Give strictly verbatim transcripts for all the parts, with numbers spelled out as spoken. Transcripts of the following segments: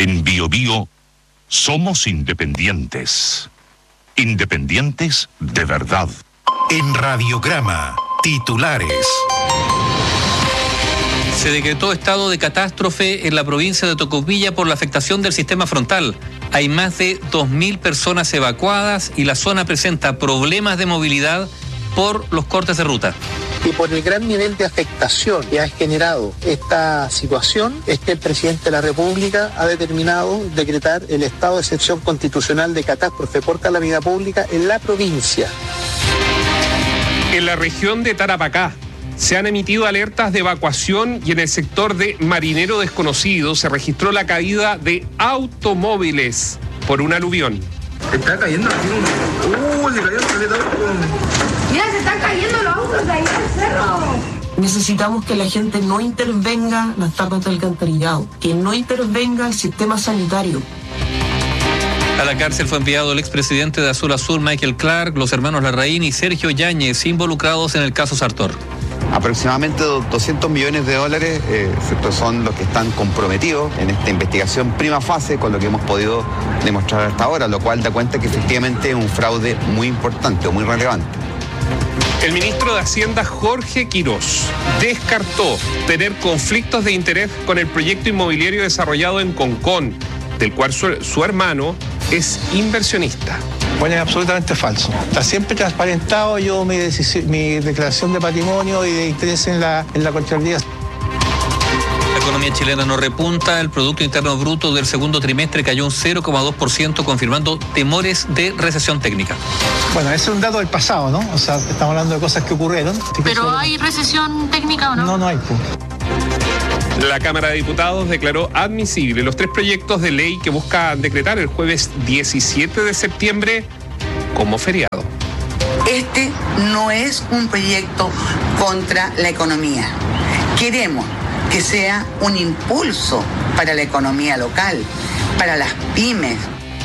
En Bio Bio somos independientes. Independientes de verdad. En Radiograma, titulares. Se decretó estado de catástrofe en la provincia de Tocopilla por la afectación del sistema frontal. Hay más de dos mil personas evacuadas y la zona presenta problemas de movilidad por los cortes de ruta. Y por el gran nivel de afectación que ha generado esta situación, es que el presidente de la República ha determinado decretar el estado de excepción constitucional de catástrofe por calamidad pública en la provincia. En la región de Tarapacá se han emitido alertas de evacuación y en el sector de Marinero Desconocido se registró la caída de automóviles por un aluvión. Está cayendo aquí un... ¡Uh! Le cayó el caleta. Mira, se están cayendo los autos de ahí al cerro. Necesitamos que la gente no intervenga las tapas de alcantarillado, que no intervenga el sistema sanitario. A la cárcel fue enviado el expresidente de Azul Azul, Michael Clark, los hermanos Larraín y Sergio Yáñez, involucrados en el caso Sartor. Aproximadamente doscientos millones de dólares eh, son los que están comprometidos en esta investigación prima fase con lo que hemos podido demostrar hasta ahora, lo cual da cuenta que efectivamente es un fraude muy importante o muy relevante. El ministro de Hacienda, Jorge Quirós, descartó tener conflictos de interés con el proyecto inmobiliario desarrollado en Concón, del cual su, su hermano es inversionista. Bueno, es absolutamente falso. Está siempre transparentado yo mi, decisión, mi declaración de patrimonio y de interés en la, en la Contraloría. La economía chilena no repunta, el Producto Interno Bruto del segundo trimestre cayó un cero coma dos por ciento, confirmando temores de recesión técnica. Bueno, ese es un dato del pasado, ¿no? O sea, estamos hablando de cosas que ocurrieron. ¿Pero hay recesión técnica o no? No, no hay. Pues. La Cámara de Diputados declaró admisible los tres proyectos de ley que buscan decretar el jueves diecisiete de septiembre como feriado. Este no es un proyecto contra la economía. Queremos que sea un impulso para la economía local, para las pymes.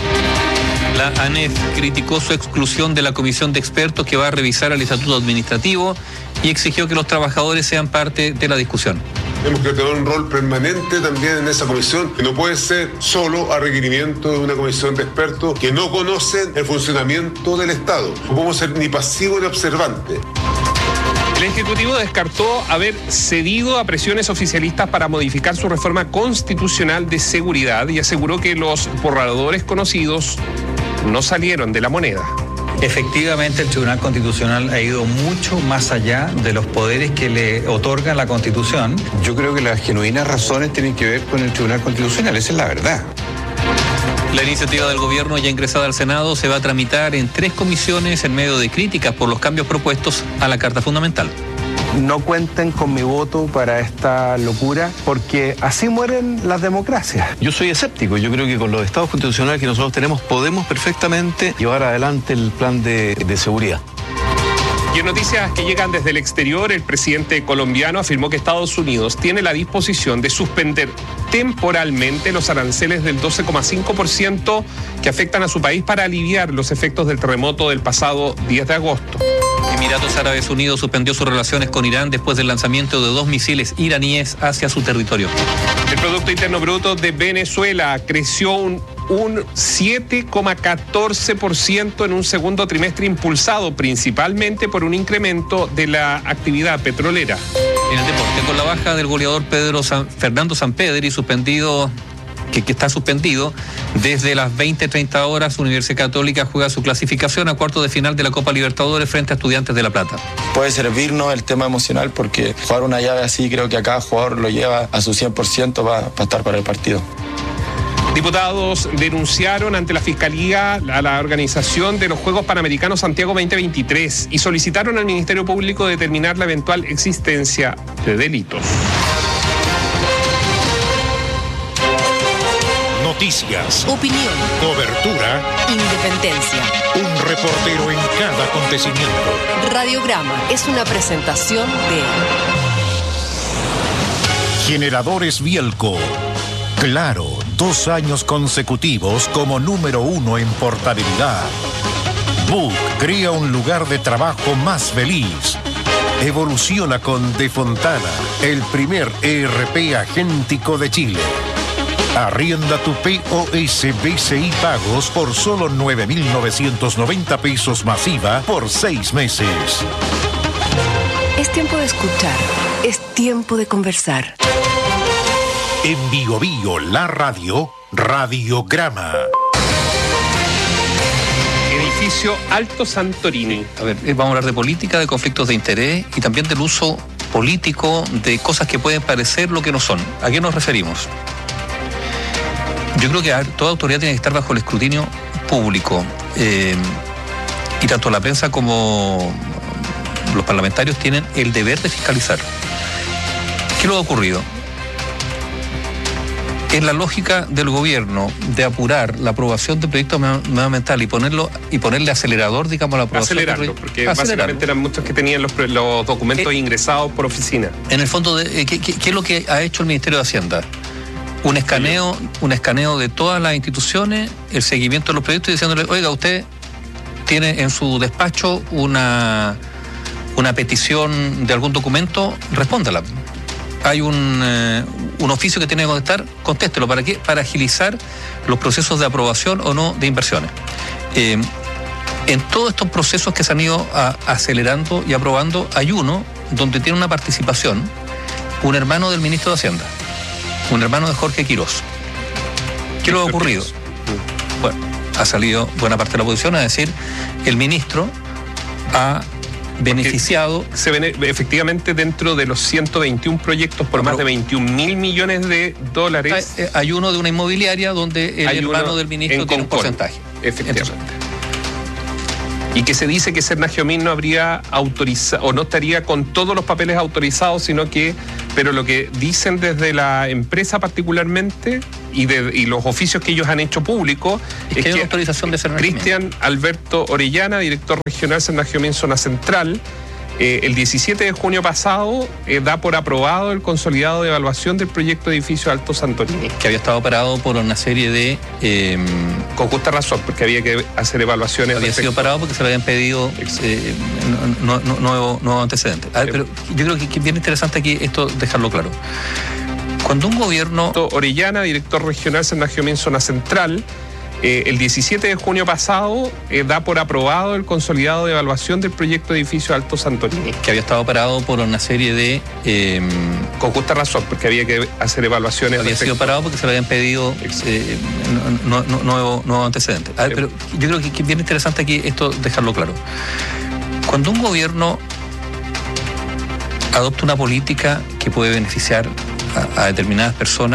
La ANEF criticó su exclusión de la comisión de expertos que va a revisar el estatuto administrativo y exigió que los trabajadores sean parte de la discusión. Tenemos que tener un rol permanente también en esa comisión, que no puede ser solo a requerimiento de una comisión de expertos que no conocen el funcionamiento del Estado. No podemos ser ni pasivos ni observantes. El Ejecutivo descartó haber cedido a presiones oficialistas para modificar su reforma constitucional de seguridad y aseguró que los borradores conocidos no salieron de la moneda. Efectivamente, el Tribunal Constitucional ha ido mucho más allá de los poderes que le otorga la Constitución. Yo creo que las genuinas razones tienen que ver con el Tribunal Constitucional, esa es la verdad. La iniciativa del gobierno ya ingresada al Senado se va a tramitar en tres comisiones en medio de críticas por los cambios propuestos a la Carta Fundamental. No cuenten con mi voto para esta locura, porque así mueren las democracias. Yo soy escéptico, yo creo que con los estados constitucionales que nosotros tenemos podemos perfectamente llevar adelante el plan de, de seguridad. Y en noticias que llegan desde el exterior, el presidente colombiano afirmó que Estados Unidos tiene la disposición de suspender temporalmente los aranceles del doce coma cinco por ciento que afectan a su país para aliviar los efectos del terremoto del pasado diez de agosto. Emiratos Árabes Unidos suspendió sus relaciones con Irán después del lanzamiento de dos misiles iraníes hacia su territorio. El Producto Interno Bruto de Venezuela creció un, un siete coma catorce por ciento en un segundo trimestre, impulsado principalmente por un incremento de la actividad petrolera. En el deporte, con la baja del goleador Pedro San, Fernando Sampedri, suspendido Que, que está suspendido desde las veinte treinta horas, Universidad Católica juega su clasificación a cuartos de final de la Copa Libertadores frente a Estudiantes de La Plata. Puede servirnos el tema emocional porque jugar una llave así creo que a cada jugador lo lleva a su cien por ciento para, para estar para el partido. Diputados denunciaron ante la Fiscalía a la organización de los Juegos Panamericanos Santiago veinte veintitrés y solicitaron al Ministerio Público determinar la eventual existencia de delitos. Noticias, opinión, cobertura, independencia. Un reportero en cada acontecimiento. Radiograma es una presentación de Generadores Bielco. Claro, dos años consecutivos como número uno en portabilidad. Book crea un lugar de trabajo más feliz. Evoluciona con De Fontana, el primer E R P agéntico de Chile. Arrienda tu P O S B C I Pagos por solo nueve mil novecientos noventa pesos masiva por seis meses. Es tiempo de escuchar. Es tiempo de conversar. En Bio Bio, la radio, Radiograma. Edificio Alto Santorini. A ver, vamos a hablar de política, de conflictos de interés y también del uso político de cosas que pueden parecer lo que no son. ¿A qué nos referimos? Yo creo que a ver, toda autoridad tiene que estar bajo el escrutinio público. Eh, y tanto la prensa como los parlamentarios tienen el deber de fiscalizar. ¿Qué lo ha ocurrido? En la lógica del gobierno de apurar la aprobación de proyectos medioambientales y ponerlo y ponerle acelerador, digamos, a la aprobación. Acelerarlo, de porque acelerarlo. Básicamente eran muchos que tenían los, los documentos eh, ingresados por oficina. En el fondo, de, ¿qué, qué, ¿qué es lo que ha hecho el Ministerio de Hacienda? Un escaneo, un escaneo de todas las instituciones, el seguimiento de los proyectos y diciéndole, oiga, usted tiene en su despacho una, una petición de algún documento, respóndala. Hay un, eh, un oficio que tiene que contestar, contéstelo. ¿Para qué? Para agilizar los procesos de aprobación o no de inversiones. Eh, en todos estos procesos que se han ido a, acelerando y aprobando, hay uno donde tiene una participación un hermano del ministro de Hacienda, un hermano de Jorge Quirós. ¿Qué lo ha ocurrido? Bueno, ha salido buena parte de la oposición a decir el ministro ha beneficiado. Porque se ven efectivamente dentro de los ciento veintiún proyectos por más de veintiún mil millones de dólares. Hay, hay uno de una inmobiliaria donde el hermano del ministro tiene un porcentaje. Efectivamente. Entonces, y que se dice que Sernagiomín no habría autorizado o no estaría con todos los papeles autorizados, sino que, pero lo que dicen desde la empresa particularmente y, de, y los oficios que ellos han hecho públicos es, es que hay autorización de Sernagiomín. Cristian Alberto Orellana, director regional Sernagiomín Zona Central, eh, el diecisiete de junio pasado eh, da por aprobado el consolidado de evaluación del proyecto de edificio Alto Santorini. Que había estado parado por una serie de... Eh, con justa razón, porque había que hacer evaluaciones. Había sido parado porque se le habían pedido eh, no, no, nuevos nuevo antecedentes. A ver, pero yo creo que es bien interesante aquí esto dejarlo claro. Cuando un gobierno... Orellana, director regional Sernagiomín Zona Central, eh, el diecisiete de junio pasado eh, da por aprobado el consolidado de evaluación del proyecto de edificio Alto Santorini. Que había estado parado por una serie de... Eh, con justa razón, porque había que hacer evaluaciones. Había sido parado porque se le habían pedido eh, no, no, nuevos nuevo antecedentes. A ver, pero yo creo que es bien interesante aquí esto dejarlo claro. Cuando un gobierno adopta una política que puede beneficiar a, a determinadas personas,